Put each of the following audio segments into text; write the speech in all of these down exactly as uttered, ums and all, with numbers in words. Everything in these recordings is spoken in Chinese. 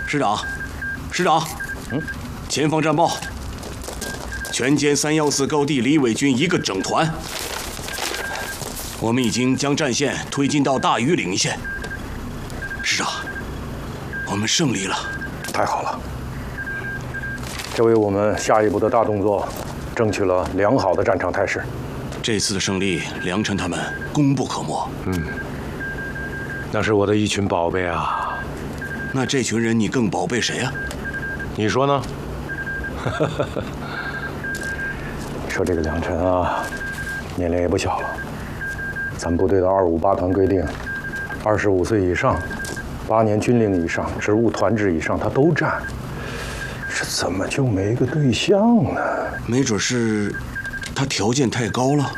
师长，师长，嗯，前方战报，全歼三幺四高地李伪军一个整团，我们已经将战线推进到大庾岭一线。师长，我们胜利了！ 太好了，这为我们下一步的大动作争取了良好的战场态势。 这次的胜利，梁辰他们功不可没。 嗯，那是我的一群宝贝啊。 那这群人你更宝贝谁啊？ 你说呢？说这个梁辰啊，年龄也不小了。咱们部队的二五八团规定，二十五岁以上、八年军龄以上、职务团职以上，他都占。这怎么就没个对象呢？ 没准是他条件太高了。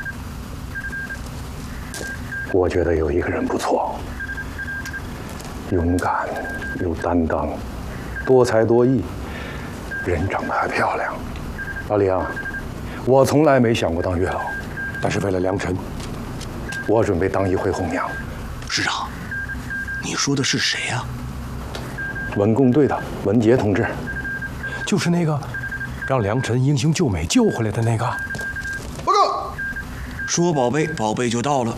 我觉得有一个人不错，勇敢。有担当，多才多艺，人长得还漂亮。老李啊，我从来没想过当月老，但是为了梁辰，我准备当一回红娘。 师长，你说的是谁呀？ 文工队的文杰同志，就是那个让梁辰英雄救美救回来的那个。 报告， 说宝贝，宝贝就到了。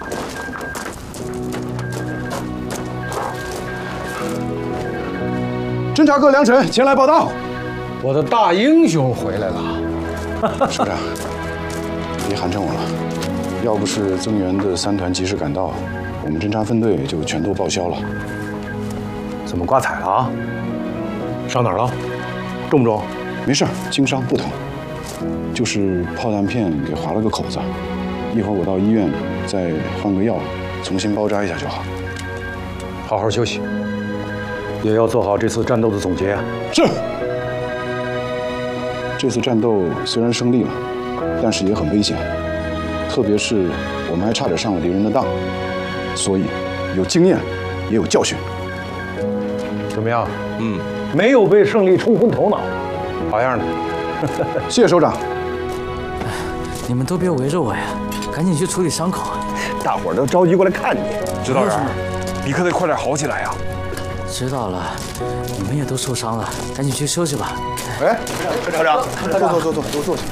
侦察科梁辰前来报道， 我的大英雄回来了。 首长，别寒碜我了，要不是增援的三团及时赶到，我们侦察分队就全都报销了。 怎么挂彩了啊？伤哪儿了？重不重？ 没事，轻伤不疼，就是炮弹片给划了个口子。一会儿我到医院再换个药，重新包扎一下就好。 好好休息。也要做好这次战斗的总结。 是。这次战斗虽然胜利了，但是也很危险，特别是我们还差点上了敌人的当，所以有经验，也有教训。 怎么样？ 嗯， 没有被胜利冲昏头脑，好样的！ 谢谢首长。 你们都别围着我呀，赶紧去处理伤口。 大伙儿都着急过来看你，指导员，你可得快点好起来呀！ 知道了，你们也都受伤了，赶紧去休息吧。 哎，科长，坐坐坐坐，都坐下。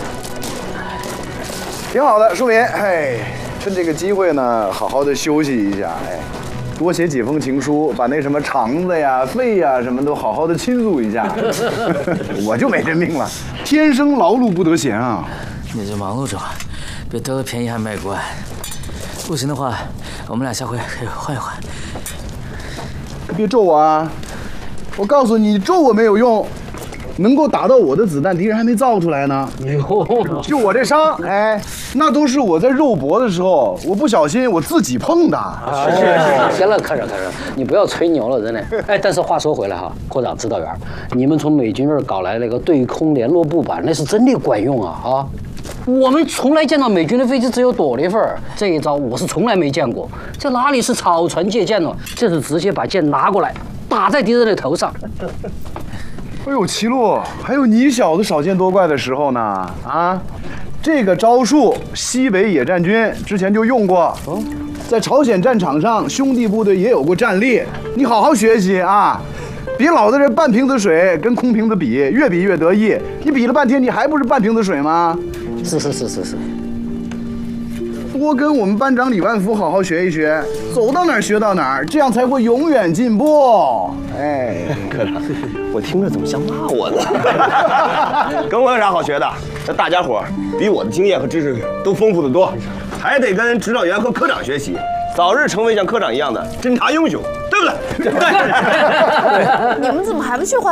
挺好的，树民，哎，趁这个机会呢，好好的休息一下，哎，多写几封情书，把那什么肠子呀、肺呀什么都好好的倾诉一下。我就没这命了，天生劳碌不得闲啊。 你就忙碌着吧，别得了便宜还卖乖。不行的话，我们俩下回可以换一换。 别咒我啊！我告诉你，咒我没有用，能够打到我的子弹，敌人还没造出来呢。就我这伤，哎，那都是我在肉搏的时候，我不小心我自己碰的。 是是是，行了，科长科长，你不要吹牛了，真的。哎，但是话说回来哈，科长指导员，你们从美军那儿搞来那个对空联络布板，那是真的管用啊啊！我们从来见到美军的飞机只有躲了一份儿，这一招我是从来没见过。这哪里是草船借箭哦，这是直接把箭拿过来打在敌人的头上。 哎呦，齐路，还有你小子少见多怪的时候呢啊！这个招数，西北野战军之前就用过，在朝鲜战场上，兄弟部队也有过战例。你好好学习啊！别老在这半瓶子水跟空瓶子比，越比越得意。你比了半天，你还不是半瓶子水吗？ 是是是是是。 多跟我们班长李万福好好学一学，走到哪儿学到哪儿，这样才会永远进步。哎， 科长，我听着怎么像骂我呢？跟我有啥好学的？那大家伙比我的经验和知识都丰富得多，还得跟指导员和科长学习，早日成为像科长一样的侦察英雄，对不对？对。 你们怎么还不去换？